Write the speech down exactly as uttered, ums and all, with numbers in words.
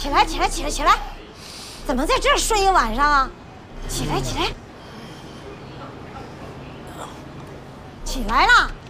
起来，起来，起来，起来！怎么在这儿睡一晚上啊？起来，起来，起来了！